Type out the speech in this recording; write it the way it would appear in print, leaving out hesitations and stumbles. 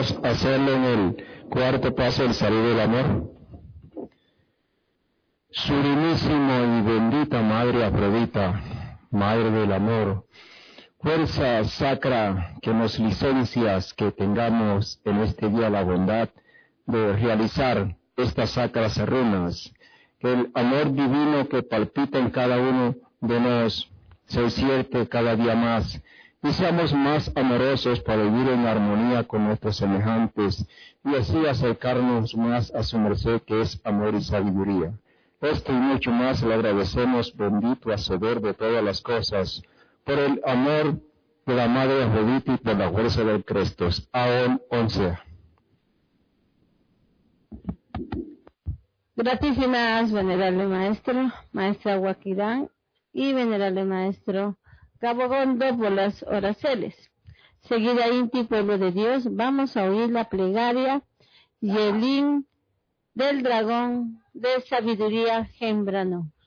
podemos hacerlo en el cuarto paso del salir del amor. Surimísimo y bendita Madre Afrodita, Madre del Amor, fuerza sacra que nos licencias que tengamos en este día la bondad de realizar estas sacras runas, que el amor divino que palpita en cada uno de nosotros se despierte cada día más y seamos más amorosos para vivir en armonía con nuestros semejantes y así acercarnos más a su merced que es amor y sabiduría. Esto y mucho más le agradecemos, bendito Hacedor de todas las cosas, por el amor de la Madre Afrodita y por la fuerza del Cristo. Aún 11. Gratísimas, venerable Maestro, Maestra Huaquirán y venerable Maestro Gabogondo por las oraciones. Seguida Inti, pueblo de Dios, vamos a oír la plegaria Yelín del dragón de sabiduría Gembrano.